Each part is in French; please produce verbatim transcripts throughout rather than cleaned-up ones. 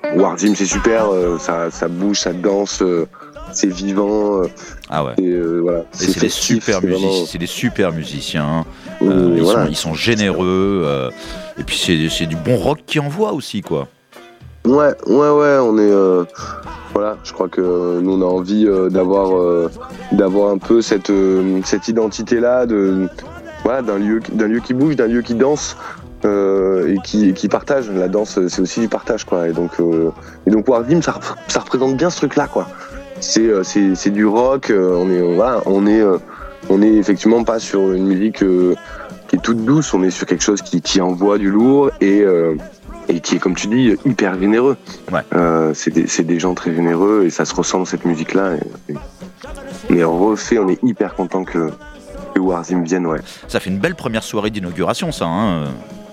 Warzim c'est super, euh, ça, ça bouge, ça danse, euh, c'est vivant. Euh, ah ouais. Et, euh, voilà, et c'est, c'est, des super musici- vraiment... c'est des super musiciens. Euh, mmh, ils, voilà. sont, ils sont généreux. Euh, et puis c'est, c'est du bon rock qui envoie aussi, quoi. Ouais, ouais, ouais, on est. Euh, voilà, je crois que euh, nous on a envie euh, d'avoir, euh, d'avoir un peu cette, euh, cette identité-là, de, voilà, d'un lieu, d'un lieu qui bouge, d'un lieu qui danse. Euh, et qui, qui partage. La danse, c'est aussi du partage, quoi. Et donc, euh, et donc Warzim, ça, ça représente bien ce truc-là, quoi. C'est, euh, c'est, c'est du rock. Euh, on est, voilà, on est, euh, on est effectivement pas sur une musique euh, qui est toute douce. On est sur quelque chose qui, qui envoie du lourd et, euh, et qui est, comme tu dis, hyper généreux. Ouais. Euh, c'est des, c'est des gens très généreux et ça se ressent dans cette musique-là. Et, et on est refait, on est hyper content que, que Warzim vienne, ouais. Ça fait une belle première soirée d'inauguration, ça, hein.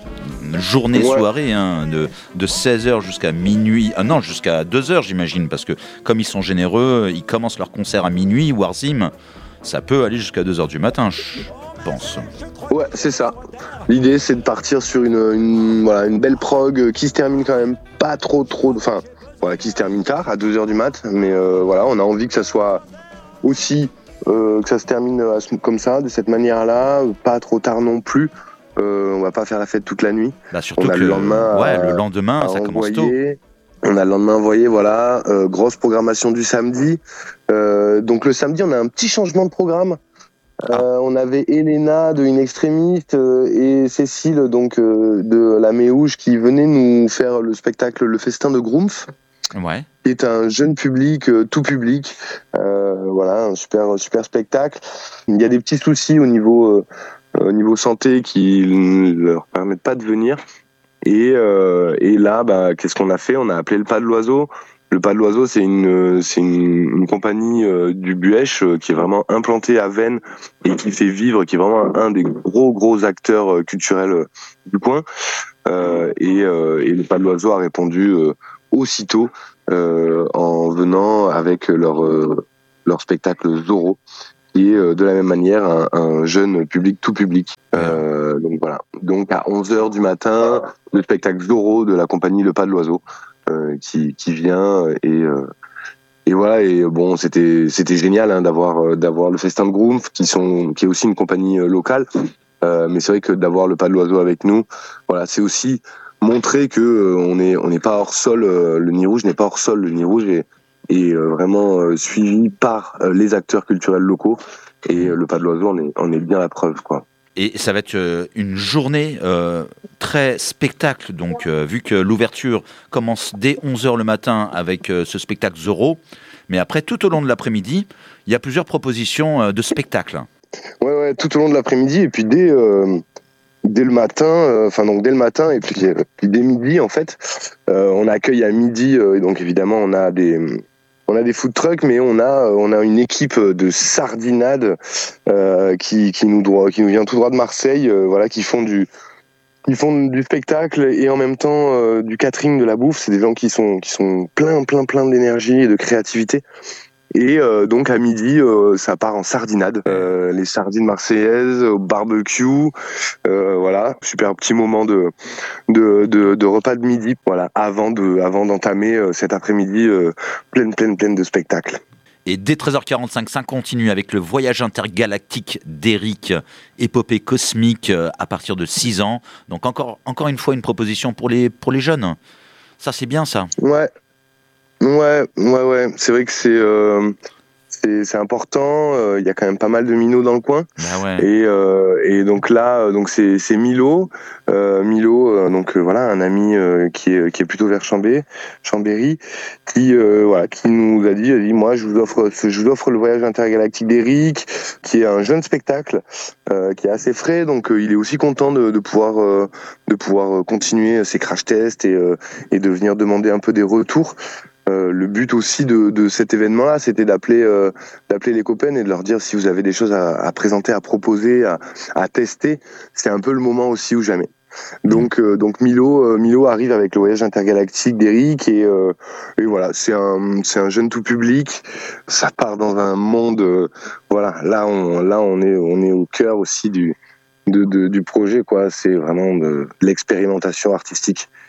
Une journée ouais. soirée hein, de, de seize heures jusqu'à minuit, ah non jusqu'à deux heures j'imagine, parce que comme ils sont généreux, ils commencent leur concert à minuit. Warzim, ça peut aller jusqu'à deux heures du matin, je pense. Ouais, c'est ça. L'idée c'est de partir sur une, une, voilà, une belle prog qui se termine quand même pas trop trop, enfin voilà, qui se termine tard à deux heures du mat, mais euh, voilà, on a envie que ça soit aussi, euh, que ça se termine comme ça, de cette manière-là, pas trop tard non plus. Euh, on va pas faire la fête toute la nuit. Bah surtout on a que le lendemain, ouais, à, le lendemain, ça commence tôt. On a le lendemain envoyé, voilà, euh, grosse programmation du samedi. Euh, donc le samedi, on a un petit changement de programme. Euh, ah. On avait Elena de In Extremis euh, et Cécile donc euh, de la Méouge qui venaient nous faire le spectacle Le Festin de Grumpf. Ouais. Qui est un jeune public, euh, tout public. Euh, voilà, un super super spectacle. Il y a des petits soucis au niveau euh, au niveau santé qui ne leur permettent pas de venir. Et, euh, et là, bah, qu'est-ce qu'on a fait ? On a appelé le Pas de l'Oiseau. Le Pas de l'Oiseau, c'est une, c'est une, une compagnie euh, du Buèche euh, qui est vraiment implantée à Veynes et qui fait vivre, qui est vraiment un des gros gros acteurs euh, culturels euh, du coin. Euh, et, euh, et le Pas de l'Oiseau a répondu euh, aussitôt euh, en venant avec leur euh, leur spectacle Zorro, qui est euh, de la même manière un, un jeune public tout public. Euh, donc voilà. Donc à onze heures du matin, le spectacle Zorro de la compagnie Le Pas de l'Oiseau euh, qui qui vient et euh, et voilà. Et bon, c'était c'était génial hein, d'avoir d'avoir le Festin de Grumpf qui sont qui est aussi une compagnie locale. Euh, mais c'est vrai que d'avoir le Pas de l'Oiseau avec nous, voilà, c'est aussi montrer que euh, on est on n'est pas hors sol. Euh, le Nid Rouge n'est pas hors sol. Le Nid Rouge est est euh, vraiment euh, suivi par euh, les acteurs culturels locaux. Et euh, le Pas de l'Oiseau en est, en est bien la preuve, quoi. Et ça va être euh, une journée euh, très spectacle, donc euh, vu que l'ouverture commence dès onze heures le matin avec euh, ce spectacle Zorro, mais après tout au long de l'après-midi, il y a plusieurs propositions euh, de spectacles. Ouais, ouais, tout au long de l'après-midi et puis dès euh, dès le matin, enfin euh, donc dès le matin et puis, euh, puis dès midi en fait, euh, on accueille à midi euh, et donc évidemment on a des On a des food trucks, mais on a on a une équipe de sardinades euh, qui qui nous droit, qui nous vient tout droit de Marseille, euh, voilà, qui font du qui font du spectacle et en même temps euh, du catering, de la bouffe. C'est des gens qui sont qui sont plein plein plein d'énergie et de créativité. Et euh, donc à midi, euh, ça part en sardinade. Euh, les sardines marseillaises au barbecue, euh, voilà, super petit moment de de, de de repas de midi, voilà, avant de avant d'entamer euh, cet après-midi euh, pleine pleine pleine de spectacles. Et dès treize heures quarante-cinq, ça continue avec le voyage intergalactique d'Eric, épopée cosmique à partir de six ans. Donc encore encore une fois une proposition pour les pour les jeunes. Ça c'est bien ça. Ouais. Ouais, ouais, ouais. C'est vrai que c'est euh, c'est, c'est important. Il euh, y a quand même pas mal de minots dans le coin. Bah ouais. Et euh, et donc là, donc c'est c'est Milo, euh, Milo, euh, donc euh, voilà, un ami euh, qui est qui est plutôt vers Chambé, Chambéry, qui euh, voilà, qui nous a dit, a dit, moi je vous offre, je vous offre le voyage intergalactique d'Eric, qui est un jeune spectacle, euh, qui est assez frais, donc euh, il est aussi content de, de pouvoir euh, de pouvoir continuer ses crash tests et euh, et de venir demander un peu des retours. Euh, le but aussi de, de cet événement-là, c'était d'appeler, euh, d'appeler les copains et de leur dire si vous avez des choses à, à présenter, à proposer, à, à tester. C'est un peu le moment aussi ou jamais. Donc, euh, donc Milo, euh, Milo arrive avec le voyage intergalactique d'Eric et, euh, et voilà, c'est un, c'est un jeune tout public. Ça part dans un monde, euh, voilà. Là, on, là, on est, on est au cœur aussi du, de, de, du projet, quoi. C'est vraiment de l'expérimentation artistique.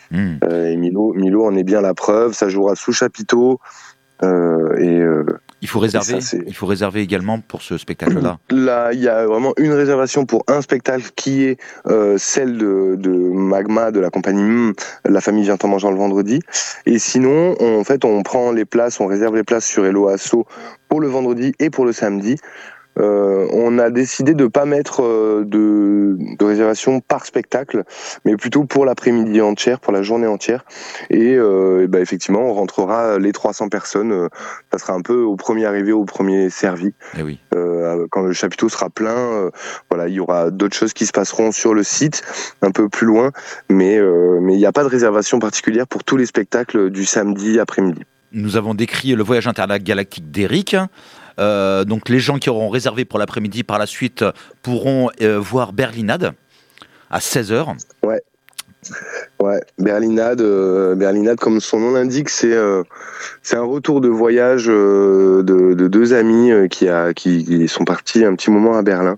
Mmh. Euh, et Milo, Milo en est bien la preuve. Ça jouera sous chapiteau. Euh, et euh, il faut réserver. Ça, il faut réserver également pour ce spectacle-là. Là, il y a vraiment une réservation pour un spectacle qui est euh, celle de, de Magma, de la compagnie M, La famille vient en mangeant le vendredi. Et sinon, on, en fait, on prend les places, on réserve les places sur Hello Asso pour le vendredi et pour le samedi. Euh, on a décidé de pas mettre euh, de, de réservation par spectacle, mais plutôt pour l'après-midi entière, pour la journée entière. Et, euh, et bah, effectivement, on rentrera les trois cents personnes. Euh, ça sera un peu au premier arrivé, au premier servi. Eh oui. Euh, quand le chapiteau sera plein, euh, voilà, il y aura d'autres choses qui se passeront sur le site, un peu plus loin, mais euh, mais il n'y a pas de réservation particulière pour tous les spectacles du samedi après-midi. Nous avons décrit le voyage intergalactique d'Eric. Euh, donc les gens qui auront réservé pour l'après-midi par la suite pourront euh, voir Berlinade à seize heures. Ouais. Ouais, Berlinade, euh, Berlinade, comme son nom l'indique, c'est euh, c'est un retour de voyage euh, de, de deux amis euh, qui a qui, qui sont partis un petit moment à Berlin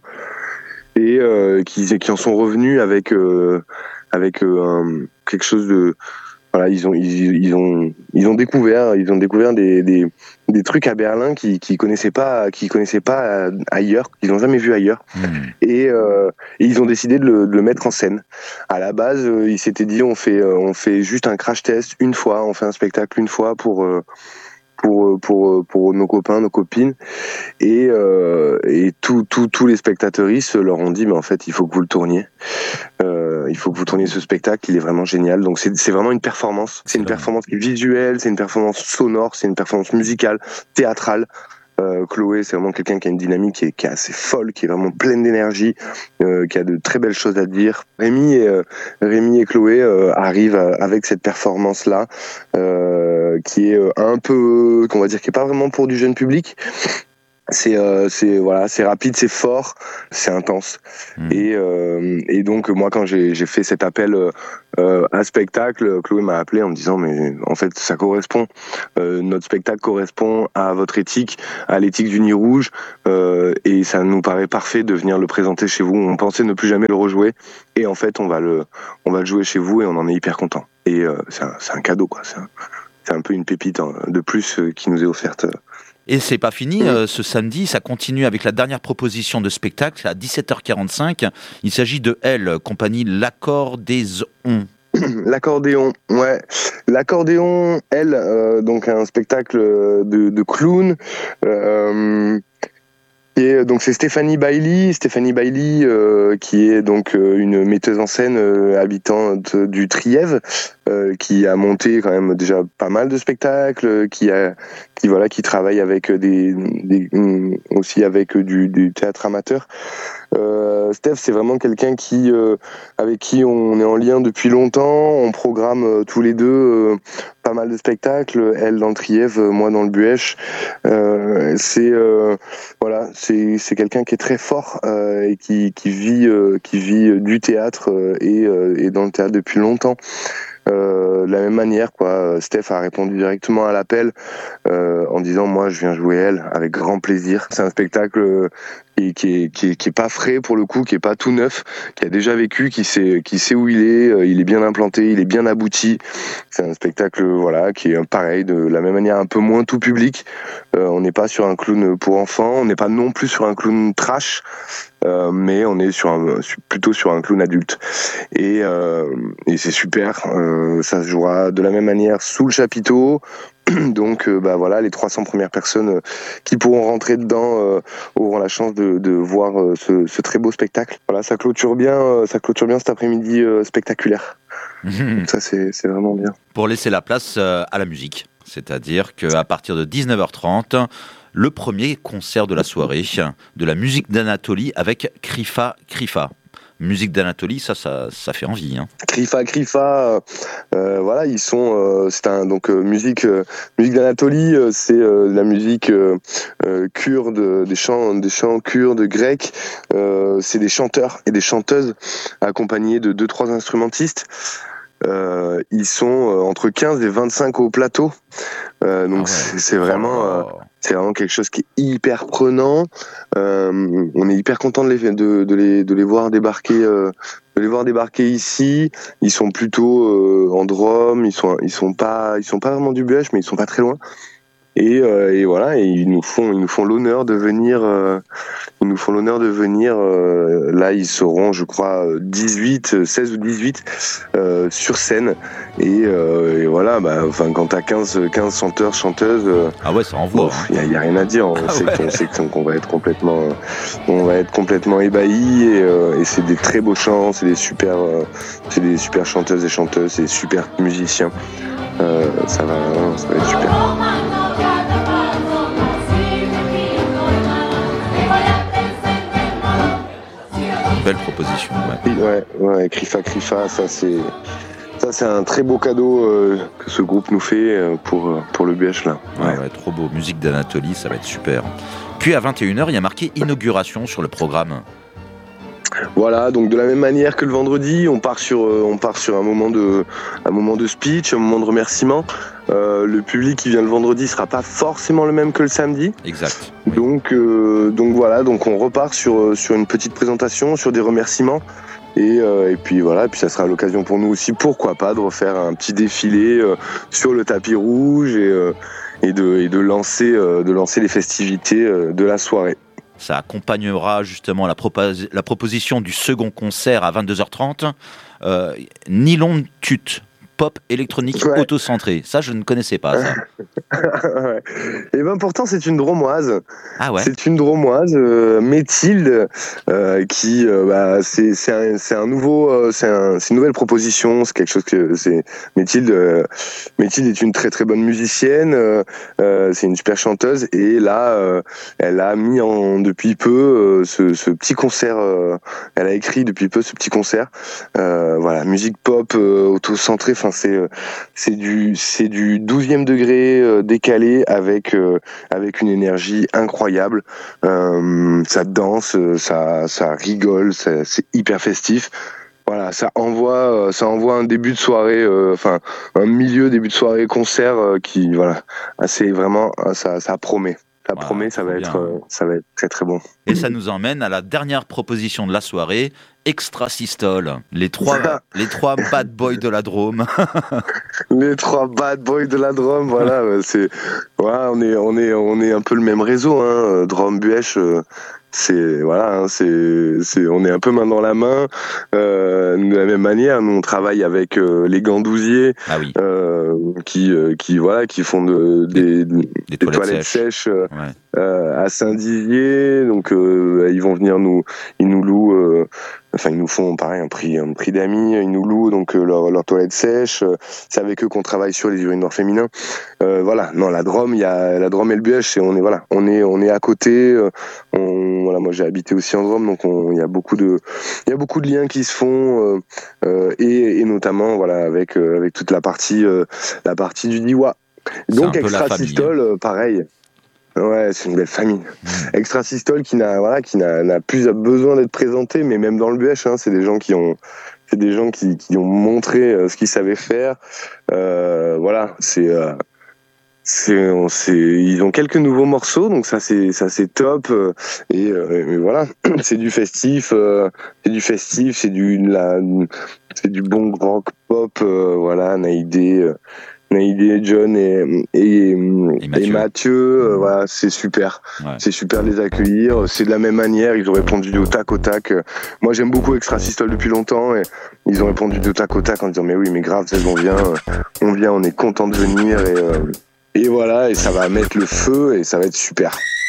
et euh, qui qui en sont revenus avec euh, avec euh, un, quelque chose de voilà, ils ont ils, ils ont ils ont découvert ils ont découvert des des des trucs à Berlin qui qui connaissaient pas qui connaissaient pas ailleurs, qu'ils n'ont jamais vu ailleurs. Mmh. Et, euh, et ils ont décidé de le, de le mettre en scène. À la base, euh, ils s'étaient dit on fait euh, on fait juste un crash test une fois, on fait un spectacle une fois pour euh, pour pour pour nos copains, nos copines, et euh, et tous tous tous les spectateuristes leur ont dit mais en fait il faut que vous le tourniez. Euh, il faut que vous tourniez ce spectacle, il est vraiment génial. Donc c'est c'est vraiment une performance. C'est une performance visuelle, c'est une performance sonore, c'est une performance musicale, théâtrale. Euh, Chloé, c'est vraiment quelqu'un qui a une dynamique qui est, qui est assez folle, qui est vraiment pleine d'énergie, euh, qui a de très belles choses à dire. Rémi et euh, Rémi et Chloé euh, arrivent avec cette performance là, euh, qui est un peu, qu'on va dire, qui est pas vraiment pour du jeune public. C'est euh, c'est voilà, c'est rapide, c'est fort, c'est intense. Mmh. Et euh, et donc moi quand j'ai j'ai fait cet appel euh, à spectacle, Chloé m'a appelé en me disant mais en fait ça correspond, euh, notre spectacle correspond à votre éthique, à l'éthique du Nid Rouge, euh, et ça nous paraît parfait de venir le présenter chez vous. On pensait ne plus jamais le rejouer et en fait on va le on va le jouer chez vous et on en est hyper content. Et euh, c'est un c'est un cadeau quoi, c'est un, c'est un peu une pépite de plus qui nous est offerte. Et c'est pas fini, euh, ce samedi, ça continue avec la dernière proposition de spectacle à dix-sept heures quarante-cinq. Il s'agit de Elle, compagnie L'Accordéon. L'accordéon, ouais. L'accordéon, Elle, euh, donc un spectacle de, de clown. Euh, Et donc c'est Stéphanie Bailey, Stéphanie Bailey euh, qui est donc euh, une metteuse en scène euh, habitante du Trièves, euh, qui a monté quand même déjà pas mal de spectacles, qui a qui voilà qui travaille avec des, des aussi avec du, du théâtre amateur. Euh, Steph, c'est vraiment quelqu'un qui euh, avec qui on est en lien depuis longtemps. On programme euh, tous les deux euh, pas mal de spectacles. Elle dans le Trièves, moi dans le Buèche. Euh, c'est euh, voilà, c'est c'est quelqu'un qui est très fort euh, et qui qui vit euh, qui vit du théâtre euh, et euh, et dans le théâtre depuis longtemps. Euh, de la même manière, quoi. Steph a répondu directement à l'appel euh, en disant moi je viens jouer Elle avec grand plaisir. C'est un spectacle euh, qui, qui, est, qui, est, qui est pas frais pour le coup, qui est pas tout neuf, qui a déjà vécu, qui sait qui sait où il est, euh, il est bien implanté, il est bien abouti. C'est un spectacle voilà qui est pareil, de la même manière un peu moins tout public. Euh, on n'est pas sur un clown pour enfants, on n'est pas non plus sur un clown trash. Euh, mais on est sur un, plutôt sur un clown adulte et, euh, et c'est super. Euh, ça se jouera de la même manière sous le chapiteau. Donc euh, bah voilà, les trois cents premières personnes euh, qui pourront rentrer dedans euh, auront la chance de, de voir euh, ce, ce très beau spectacle. Voilà, ça clôture bien, euh, ça clôture bien cet après-midi euh, spectaculaire. Donc ça c'est c'est vraiment bien. Pour laisser la place euh, à la musique, c'est-à-dire qu'à partir de dix-neuf heures trente. Le premier concert de la soirée, de la musique d'Anatolie avec Krifa Krifa. Musique d'Anatolie, ça, ça, ça fait envie. Hein. Krifa Krifa, euh, voilà, ils sont, euh, c'est un donc euh, musique, euh, musique d'Anatolie, euh, c'est euh, la musique euh, euh, kurde, des chants, des chants kurdes grecs. Euh, c'est des chanteurs et des chanteuses accompagnés de deux trois instrumentistes. Euh, ils sont euh, entre quinze et vingt-cinq au plateau, euh, donc ah ouais, c'est, c'est vraiment. Euh, c'est vraiment quelque chose qui est hyper prenant. Euh, on est hyper content de les, de, de les, de les voir débarquer, euh, de les voir débarquer ici. Ils sont plutôt euh, en drum. Ils sont, ils sont pas, ils sont pas vraiment du bush, mais ils sont pas très loin. Et, euh, et voilà, et ils nous font, ils nous font l'honneur de venir. Euh, ils nous font l'honneur de venir. Euh, là, ils seront, je crois, dix-huit, seize ou dix-huit euh, sur scène. Et, euh, et voilà, bah, enfin, quand t'as quinze, quinze chanteurs, chanteuses. Euh, ah ouais, ça envoie. Il y, y a rien à dire. On ah sait, ouais. qu'on, sait qu'on va être complètement, on va être complètement ébahis. Et, euh, et c'est des très beaux chants. C'est des super, euh, c'est des super chanteuses et chanteuses. C'est des super musiciens. Euh, ça va, ça va être super. Belle proposition. Ouais, ouais, ouais Crifa Crifa, ça c'est, ça c'est un très beau cadeau euh, que ce groupe nous fait euh, pour pour le B H là. Ouais. Ouais, ouais, trop beau. Musique d'Anatolie, ça va être super. Puis à vingt et une heures, il y a marqué inauguration sur le programme. Voilà, donc de la même manière que le vendredi, on part sur, on part sur un moment de, un moment de speech, un moment de remerciement. Euh, le public qui vient le vendredi sera pas forcément le même que le samedi. Exact. Donc, euh, donc voilà, donc on repart sur, sur une petite présentation, sur des remerciements. Et, euh, et puis voilà, et puis ça sera l'occasion pour nous aussi, pourquoi pas, de refaire un petit défilé euh, sur le tapis rouge et, euh, et, de, et de, lancer, euh, de lancer les festivités euh, de la soirée. Ça accompagnera justement la, propos- la proposition du second concert à vingt-deux heures trente. Euh, Nylon Tut, pop électronique ouais. auto-centré. Ça, je ne connaissais pas, ça. ouais. Et ben pourtant, c'est une dromoise. Ah ouais. C'est une dromoise, euh, Méthilde, euh, qui, euh, bah, c'est, c'est, un, c'est un nouveau, euh, c'est, un, c'est une nouvelle proposition. C'est quelque chose que c'est Méthilde. Euh, Méthilde est une très très bonne musicienne. Euh, euh, c'est une super chanteuse. Et là, euh, elle a mis en depuis peu euh, ce, ce petit concert. Euh, elle a écrit depuis peu ce petit concert. Euh, voilà, musique pop euh, auto-centrée. Enfin, c'est c'est du c'est du douzième degré euh, décalé avec euh, avec une énergie incroyable. Euh, ça danse, ça ça rigole, ça, c'est hyper festif. Voilà, ça envoie ça envoie un début de soirée, euh, enfin un milieu début de soirée concert euh, qui voilà, assez vraiment ça ça promet. Ça voilà, promet, ça va être euh, ça va être très très bon. Et ça nous emmène à la dernière proposition de la soirée. Extra Systole, les trois, les trois bad boys de la Drôme. Les trois bad boys de la Drôme, voilà, c'est, voilà, on est, on est, on est un peu le même réseau, hein, Drôme Buech. Euh, c'est voilà, hein, c'est, c'est, on est un peu main dans la main. Euh, de la même manière, nous on travaille avec euh, les Gandousiers, ah oui. euh, qui, euh, qui voilà, qui font de, des, des, des toilettes, toilettes sèches, sèches euh, ouais. euh, à Saint-Dizier. Donc euh, ils vont venir nous, ils nous louent. Euh, Enfin, ils nous font pareil un prix, un prix d'amis. Ils nous louent donc euh, leur, leur toilette sèche. C'est avec eux qu'on travaille sur les urinoirs féminins. Euh, voilà. Non, la Drôme, il y a la Drôme et le Buech. On est voilà, on est on est à côté. On, voilà, moi j'ai habité aussi en Drôme, donc il y a beaucoup de il y a beaucoup de liens qui se font euh, euh, et, et notamment voilà avec euh, avec toute la partie euh, la partie du Diois. Donc Extra Systole, euh, pareil. Ouais, c'est une belle famille. Mmh. Extra Systole qui n'a voilà qui n'a, n'a plus besoin d'être présenté, mais même dans le Buech, hein, c'est des gens qui ont c'est des gens qui, qui ont montré euh, ce qu'ils savaient faire. Euh, voilà, c'est euh, c'est c'est ils ont quelques nouveaux morceaux, donc ça c'est ça c'est top. Euh, et, euh, et voilà, c'est du festif, euh, c'est du festif, c'est du la c'est du bon rock pop. Euh, voilà, Naïdé. Euh, Naïdé, John et, et, et Mathieu, et Mathieu euh, voilà, c'est super. Ouais. C'est super de les accueillir. C'est de la même manière, ils ont répondu au tac au tac. Moi, j'aime beaucoup Extra Systole depuis longtemps et ils ont répondu au tac au tac en disant mais oui, mais grave, c'est on vient, on vient, on est content de venir et, euh, et voilà, et ça va mettre le feu et ça va être super.